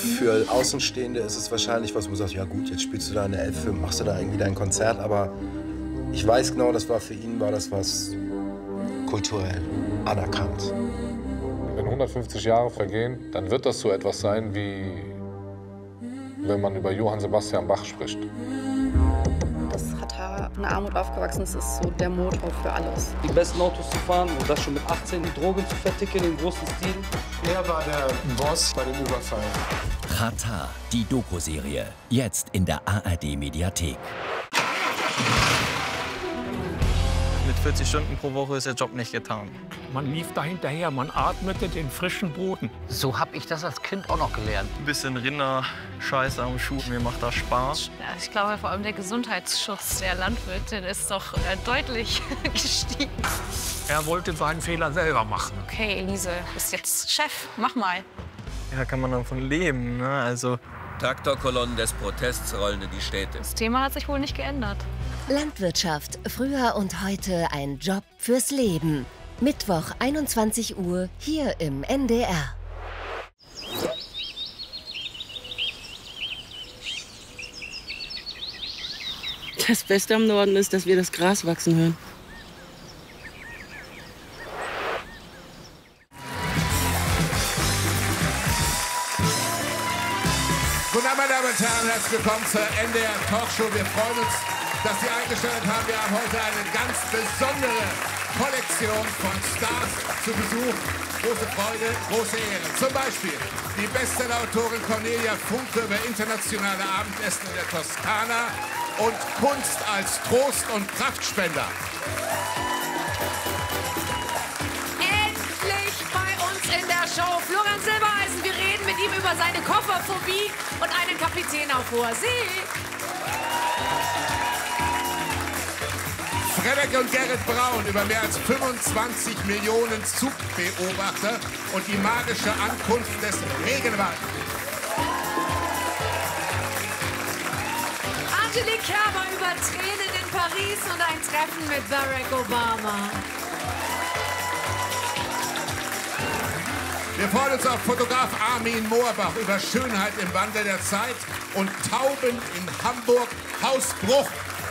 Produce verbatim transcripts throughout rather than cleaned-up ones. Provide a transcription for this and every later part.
für Außenstehende ist es wahrscheinlich was, wo du sagst, ja gut, jetzt spielst du da eine Elfe, machst du da irgendwie dein Konzert, aber ich weiß genau, das war für ihn, war das was kulturell anerkannt. Wenn hundertfünfzig Jahre vergehen, dann wird das so etwas sein, wie wenn man über Johann Sebastian Bach spricht. Das hat er in Armut aufgewachsen, das ist so der Motor für alles. Die besten Autos zu fahren und das schon mit achtzehn, die Drogen zu verticken im großen Stil. Er war der Boss bei dem Überfall. Xatar, die Doku-Serie, jetzt in der A R D-Mediathek. Mit vierzig Stunden pro Woche ist der Job nicht getan. Man lief da hinterher, man atmete den frischen Boden. So habe ich das als Kind auch noch gelernt. Ein bisschen Rinder-Scheiße am Schuh, mir macht das Spaß. Ja, ich glaube, vor allem der Gesundheitsschutz der Landwirtin ist doch äh, deutlich gestiegen. Er wollte seinen Fehler selber machen. Okay, Elise, bist jetzt Chef, mach mal. Ja, kann man davon leben, ne? Also Traktorkolonnen des Protests rollen in die Städte. Das Thema hat sich wohl nicht geändert. Landwirtschaft, früher und heute ein Job fürs Leben. Mittwoch, einundzwanzig Uhr, hier im N D R. Das Beste am Norden ist, dass wir das Gras wachsen hören. Guten Abend, meine Damen und Herren, herzlich willkommen zur N D R Talkshow. Wir freuen uns, dass Sie eingeschaltet haben. Wir haben heute eine ganz besondere Kollektion von Stars zu Besuch. Große Freude, große Ehre. Zum Beispiel die Bestsellerautorin Cornelia Funke über internationale Abendessen in der Toskana und Kunst als Trost- und Kraftspender. Endlich bei uns in der Show Florian Silbereisen. Wir reden mit ihm über seine Kofferphobie und einen Kapitän auf hoher See. Frederik und Gerrit Braun über mehr als fünfundzwanzig Millionen Zugbeobachter und die magische Ankunft des Regenwalds. Angelique Kerber über Tränen in Paris und ein Treffen mit Barack Obama. Wir freuen uns auf Fotograf Armin Moorbach über Schönheit im Wandel der Zeit und Tauben in Hamburg Hausbruch.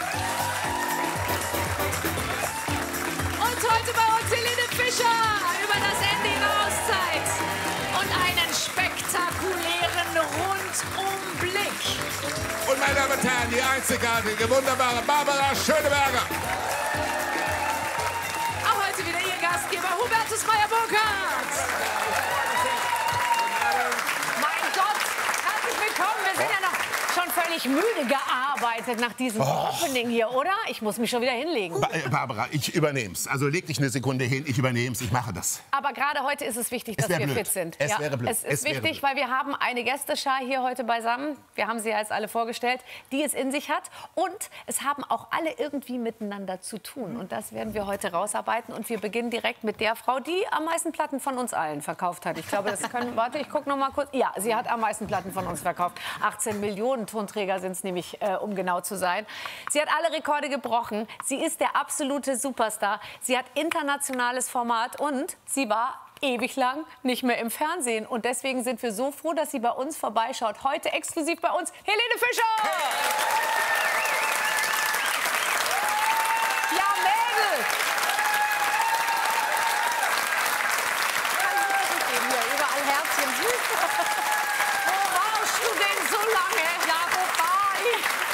Und heute bei uns Helene Fischer über das Ende ihrer Auszeit und einen spektakulären Rundumblick. Und meine Damen und Herren, die einzigartige, wunderbare Barbara Schöneberger. Auch heute wieder Ihr Gastgeber Hubertus Meyer-Burkhardt. Mein Gott, herzlich willkommen. Wir sind ja noch schon völlig müde gearbeitet nach diesem oh. Opening hier, oder? Ich muss mich schon wieder hinlegen. Ba Barbara, ich übernehm's. Also leg dich eine Sekunde hin, ich übernehm's, ich mache das. Aber gerade heute ist es wichtig, es dass wir blöd. fit sind. Es ja, wäre blöd. Es ist es wichtig, weil wir haben eine Gästeschar hier heute beisammen. Wir haben sie ja jetzt alle vorgestellt, die es in sich hat. Und es haben auch alle irgendwie miteinander zu tun. Und das werden wir heute rausarbeiten. Und wir beginnen direkt mit der Frau, die am meisten Platten von uns allen verkauft hat. Ich glaube, das können... Warte, ich gucke noch mal kurz. Ja, sie hat am meisten Platten von uns verkauft. achtzehn Millionen Tonträger sind es nämlich, äh, um genau zu sein. Sie hat alle Rekorde gebrochen. Sie ist der absolute Superstar. Sie hat internationales Format und sie war ewig lang nicht mehr im Fernsehen. Und deswegen sind wir so froh, dass sie bei uns vorbeischaut. Heute exklusiv bei uns Helene Fischer! Ja, Mädel! Hier, überall Herzchen. Wo warst du denn so lange? Ja, wobei?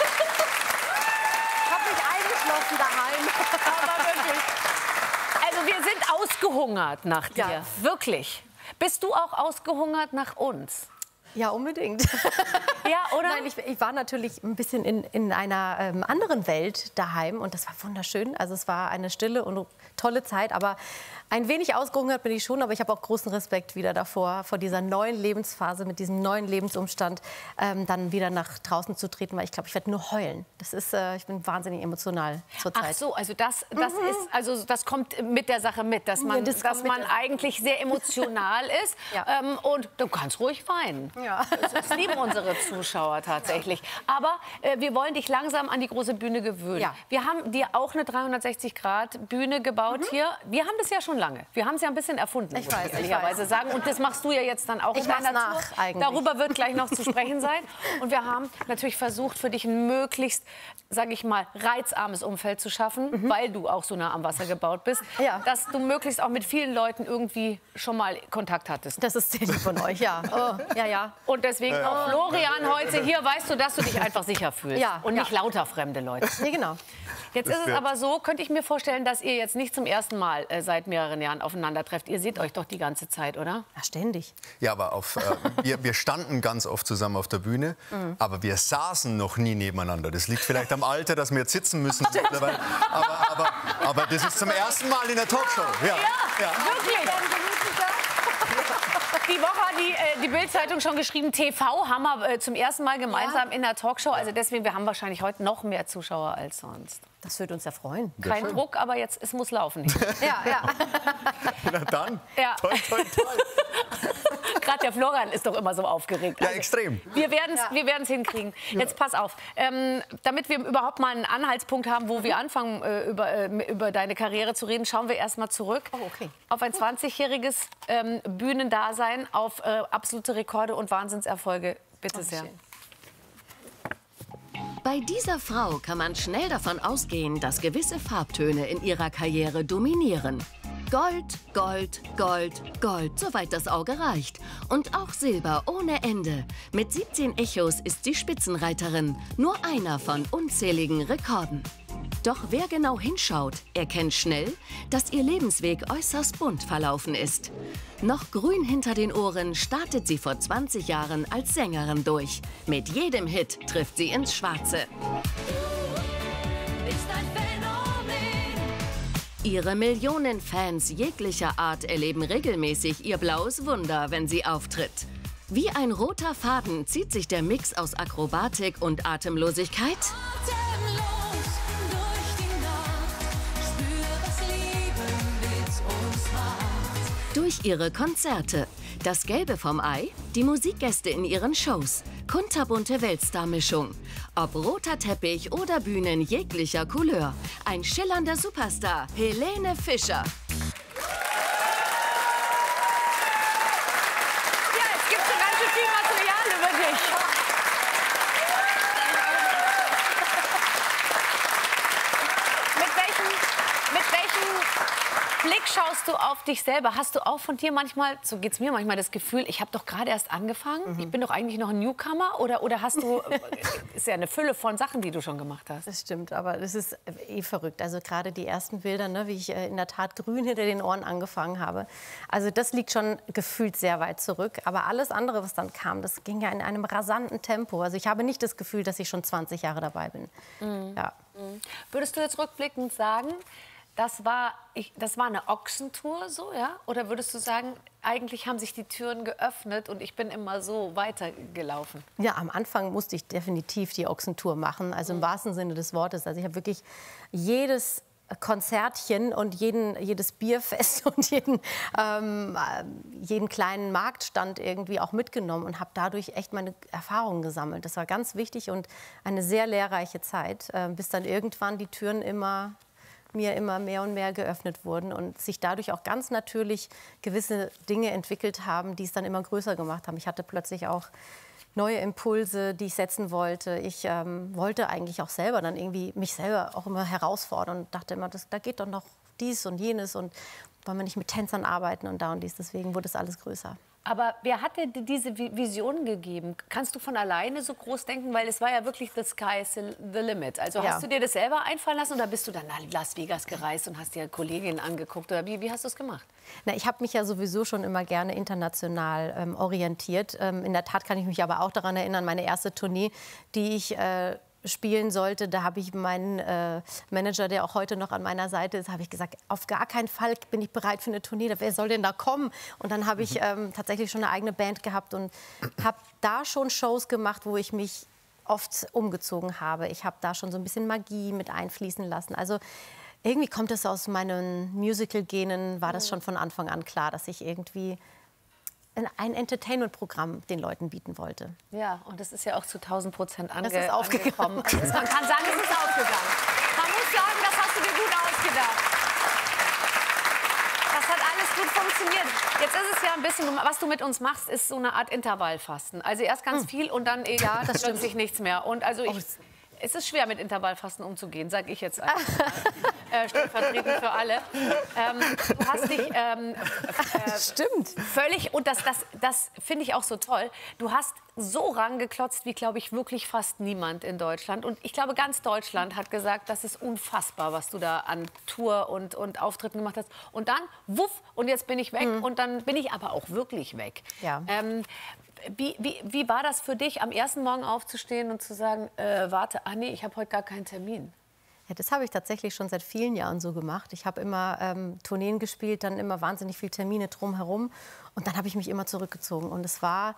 Ich hab mich eingeschlossen daheim. Aber wirklich. Also wir sind ausgehungert nach dir. Ja. Wirklich. Bist du auch ausgehungert nach uns? Ja, unbedingt. Ja, oder? Nein, ich, ich war natürlich ein bisschen in, in einer ähm, anderen Welt daheim und das war wunderschön. Also es war eine stille und tolle Zeit, aber ein wenig ausgehungert bin ich schon, aber ich habe auch großen Respekt wieder davor, vor dieser neuen Lebensphase, mit diesem neuen Lebensumstand, ähm, dann wieder nach draußen zu treten, weil ich glaube, ich werde nur heulen. Das ist, äh, ich bin wahnsinnig emotional zurzeit. Ach so, also das, das Mhm. ist, also das kommt mit der Sache mit, dass man, Ja, das dass kommt mit man der Sache eigentlich sehr emotional ist Ja. ähm, und du kannst ruhig weinen. Ja. Das lieben unsere Zuschauer tatsächlich. Aber äh, wir wollen dich langsam an die große Bühne gewöhnen. Ja. Wir haben dir auch eine dreihundertsechzig Grad Bühne gebaut mhm. hier. Wir haben das ja schon lange. Wir haben es ja ein bisschen erfunden, ich muss weiß, ich ehrlicherweise sagen. Und das machst du ja jetzt dann auch ich in deiner nach, Tour. Eigentlich. Darüber wird gleich noch zu sprechen sein. Und wir haben natürlich versucht, für dich ein möglichst, sage ich mal, reizarmes Umfeld zu schaffen, mhm. weil du auch so nah am Wasser gebaut bist, ja. dass du möglichst auch mit vielen Leuten irgendwie schon mal Kontakt hattest. Das ist sehr lieb von euch, ja. Oh, ja, ja. Und deswegen ja. auch Florian heute hier, weißt du, dass du dich einfach sicher fühlst. Ja. Und nicht ja. lauter fremde Leute. Nee, genau. Jetzt ist es aber so, könnte ich mir vorstellen, dass ihr jetzt nicht zum ersten Mal äh, seit mehreren Jahren aufeinander trefft. Ihr seht euch doch die ganze Zeit, oder? Ja, ständig. Ja, aber auf, äh, wir, wir standen ganz oft zusammen auf der Bühne, mhm. aber wir saßen noch nie nebeneinander. Das liegt vielleicht am Alter, dass wir jetzt sitzen müssen. aber, aber, aber das ist zum ersten Mal in der Talkshow. Ja, ja, ja. wirklich. Die Woche hat die, äh, die Bild-Zeitung schon geschrieben, T V haben wir äh, zum ersten Mal gemeinsam ja. in der Talkshow. Also deswegen, wir haben wahrscheinlich heute noch mehr Zuschauer als sonst. Das würde uns ja freuen. Kein ja, Druck, aber jetzt, es muss laufen. ja, ja. Na dann. Ja. Toll, toll, toll. Gerade der Florian ist doch immer so aufgeregt. Ja, also, extrem. Wir werden es ja. wir werden's hinkriegen. Jetzt pass auf, ähm, damit wir überhaupt mal einen Anhaltspunkt haben, wo wir anfangen, äh, über, äh, über deine Karriere zu reden, schauen wir erst mal zurück oh, okay. auf ein zwanzigjähriges ähm, Bühnendasein, auf äh, absolute Rekorde und Wahnsinnserfolge. Bitte oh, sehr. Schön. Bei dieser Frau kann man schnell davon ausgehen, dass gewisse Farbtöne in ihrer Karriere dominieren. Gold, Gold, Gold, Gold, soweit das Auge reicht. Und auch Silber ohne Ende. Mit siebzehn Echos ist sie Spitzenreiterin, nur einer von unzähligen Rekorden. Doch wer genau hinschaut, erkennt schnell, dass ihr Lebensweg äußerst bunt verlaufen ist. Noch grün hinter den Ohren startet sie vor zwanzig Jahren als Sängerin durch. Mit jedem Hit trifft sie ins Schwarze. Ihre Millionen Fans jeglicher Art erleben regelmäßig ihr blaues Wunder, wenn sie auftritt. Wie ein roter Faden zieht sich der Mix aus Akrobatik und Atemlosigkeit. Durch ihre Konzerte, das Gelbe vom Ei, die Musikgäste in ihren Shows, kunterbunte Weltstar-Mischung. Ob roter Teppich oder Bühnen jeglicher Couleur. Ein schillernder Superstar, Helene Fischer. Ja, es gibt schon ganz schön viel Material über dich. Mit welchen, mit welchen Blick schaust du auf dich selber? Hast du auch von dir manchmal, so geht es mir manchmal, das Gefühl, ich habe doch gerade erst angefangen, mhm. ich bin doch eigentlich noch ein Newcomer? Oder, oder hast du, ist ja eine Fülle von Sachen, die du schon gemacht hast. Das stimmt, aber das ist eh verrückt. Also gerade die ersten Bilder, ne, wie ich äh, in der Tat grün hinter den Ohren angefangen habe. Also das liegt schon gefühlt sehr weit zurück. Aber alles andere, was dann kam, das ging ja in einem rasanten Tempo. Also ich habe nicht das Gefühl, dass ich schon zwanzig Jahre dabei bin. Mhm. Ja. Mhm. Würdest du jetzt rückblickend sagen, Das war, ich, das war eine Ochsentour, so, ja? Oder würdest du sagen, eigentlich haben sich die Türen geöffnet und ich bin immer so weitergelaufen? Ja, am Anfang musste ich definitiv die Ochsentour machen, also im mhm. wahrsten Sinne des Wortes. Also ich habe wirklich jedes Konzertchen und jeden, jedes Bierfest und jeden, ähm, jeden kleinen Marktstand irgendwie auch mitgenommen und habe dadurch echt meine Erfahrungen gesammelt. Das war ganz wichtig und eine sehr lehrreiche Zeit, äh, bis dann irgendwann die Türen immer mir immer mehr und mehr geöffnet wurden und sich dadurch auch ganz natürlich gewisse Dinge entwickelt haben, die es dann immer größer gemacht haben. Ich hatte plötzlich auch neue Impulse, die ich setzen wollte. Ich ähm, wollte eigentlich auch selber dann irgendwie mich selber auch immer herausfordern und dachte immer, das, da geht doch noch dies und jenes und wollen wir nicht mit Tänzern arbeiten und da und dies. Deswegen wurde es alles größer. Aber wer hat dir diese Vision gegeben? Kannst du von alleine so groß denken? Weil es war ja wirklich the sky is the limit. Also Ja. hast du dir das selber einfallen lassen oder bist du dann nach Las Vegas gereist und hast dir Kolleginnen angeguckt? Oder wie, wie hast du es gemacht? Na, ich habe mich ja sowieso schon immer gerne international ähm, orientiert. Ähm, in der Tat kann ich mich aber auch daran erinnern, meine erste Tournee, die ich äh, spielen sollte, da habe ich meinen äh, Manager, der auch heute noch an meiner Seite ist, habe ich gesagt, auf gar keinen Fall bin ich bereit für eine Tournee. Wer soll denn da kommen? Und dann habe ich ähm, tatsächlich schon eine eigene Band gehabt und habe da schon Shows gemacht, wo ich mich oft umgezogen habe. Ich habe da schon so ein bisschen Magie mit einfließen lassen. Also irgendwie kommt es aus meinen Musical-Genen, war das schon von Anfang an klar, dass ich irgendwie ein Entertainment-Programm den Leuten bieten wollte. Ja, und das ist ja auch zu tausend Prozent ange Das ist aufgegangen. angekommen. Also man kann sagen, es ist aufgegangen. Man muss sagen, das hast du dir gut ausgedacht. Das hat alles gut funktioniert. Jetzt ist es ja ein bisschen, was du mit uns machst, ist so eine Art Intervallfasten. Also erst ganz hm. viel und dann eben ja, das plötzlich nichts mehr. Und also ich, es ist schwer, mit Intervallfasten umzugehen, sage ich jetzt einfach. äh, stellvertretend für alle. Ähm, du hast dich ähm, äh, Stimmt. völlig, und das, das, das finde ich auch so toll, du hast so rangeklotzt, wie, glaube ich, wirklich fast niemand in Deutschland. Und ich glaube, ganz Deutschland hat gesagt, das ist unfassbar, was du da an Tour und, und Auftritten gemacht hast. Und dann, wuff, und jetzt bin ich weg. Mhm. Und dann bin ich aber auch wirklich weg. Ja. Ähm, Wie, wie, wie war das für dich, am ersten Morgen aufzustehen und zu sagen, äh, warte, ah nee, ich habe heute gar keinen Termin? Ja, das habe ich tatsächlich schon seit vielen Jahren so gemacht. Ich habe immer ähm, Tourneen gespielt, dann immer wahnsinnig viele Termine drumherum. Und dann habe ich mich immer zurückgezogen. Und es war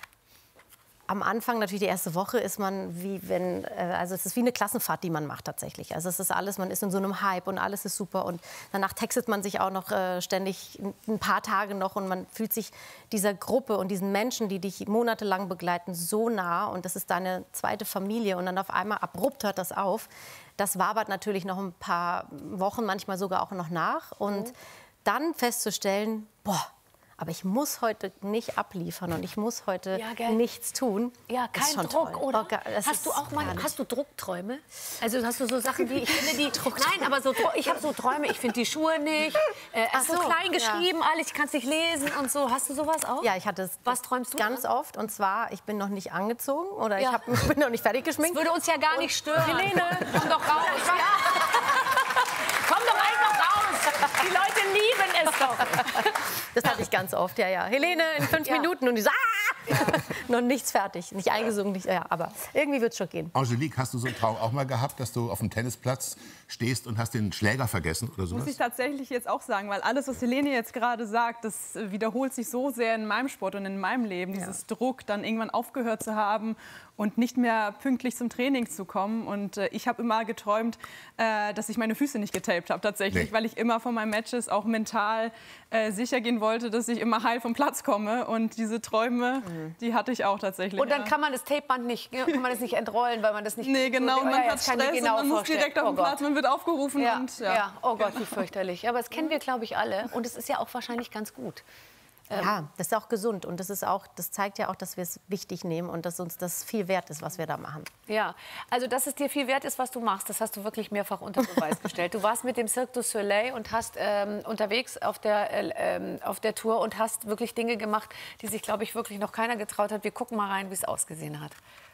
am Anfang, natürlich die erste Woche, ist man wie wenn, äh, also es ist wie eine Klassenfahrt, die man macht tatsächlich. Also es ist alles, man ist in so einem Hype und alles ist super. Und danach textet man sich auch noch äh, ständig ein paar Tage noch und man fühlt sich dieser Gruppe und diesen Menschen, die dich monatelang begleiten, so nah. Und das ist deine zweite Familie. Und dann auf einmal abrupt hört das auf. Das wabert natürlich noch ein paar Wochen, manchmal sogar auch noch nach. Und mhm. dann festzustellen, boah, aber ich muss heute nicht abliefern und ich muss heute ja, nichts tun. Ja, kein Druck, toll. Oder? Oh, hast du auch mal, hast du Druckträume? Also hast du so Sachen wie, ich finde die, nein, aber so, ich habe so Träume, ich finde die Schuhe nicht, äh, ach so, so klein geschrieben, ja. alles, ich kann es nicht lesen und so. Hast du sowas auch? Ja, ich hatte es. Was träumst du ganz an? oft, und zwar, ich bin noch nicht angezogen oder ja. ich, hab, ich bin noch nicht fertig geschminkt. Das würde uns ja gar nicht stören. Helene, komm doch raus. Ja. Komm doch einfach raus. Die Leute lieben es doch. Das hatte ich ganz oft, ja, ja. Helene, in fünf ja. Minuten. Und die so, ah! Ja. Noch nichts fertig. Nicht eingesungen, nicht, ja, aber irgendwie wird es schon gehen. Angelique, hast du so einen Traum auch mal gehabt, dass du auf dem Tennisplatz stehst und hast den Schläger vergessen oder sowas? Muss ich tatsächlich jetzt auch sagen, weil alles, was Helene jetzt gerade sagt, das wiederholt sich so sehr in meinem Sport und in meinem Leben. Dieses ja. Druck, dann irgendwann aufgehört zu haben und nicht mehr pünktlich zum Training zu kommen. Und äh, ich habe immer geträumt, äh, dass ich meine Füße nicht getaped habe tatsächlich, nee. weil ich immer von meinen Matches auch mental äh, sicher gehen wollte, dass ich immer heil vom Platz komme. Und diese Träume, mhm. die hatte ich auch tatsächlich. Und dann ja. kann man das Tapeband nicht, kann man das nicht entrollen, weil man das nicht... Nee, genau, so, man ja, hat Stress und man muss direkt auf den oh Platz, man wird aufgerufen. Ja, und, ja. ja, oh Gott, wie fürchterlich. Aber das kennen wir, glaube ich, alle. Und es ist ja auch wahrscheinlich ganz gut. Ja, das ist auch gesund und das ist auch, das zeigt ja auch, dass wir es wichtig nehmen und dass uns das viel wert ist, was wir da machen. Ja, also dass es dir viel wert ist, was du machst, das hast du wirklich mehrfach unter Beweis gestellt. Du warst mit dem Cirque du Soleil und hast ähm, unterwegs auf der, äh, auf der Tour und hast wirklich Dinge gemacht, die sich, glaube ich, wirklich noch keiner getraut hat. Wir gucken mal rein, wie es ausgesehen hat.